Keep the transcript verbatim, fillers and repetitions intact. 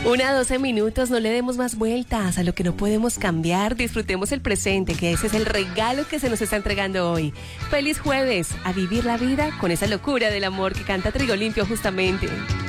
Una doce minutos, no le demos más vueltas a lo que no podemos cambiar, disfrutemos el presente, que ese es el regalo que se nos está entregando hoy. Feliz jueves, a vivir la vida con esa locura del amor que canta Trigo Limpio justamente.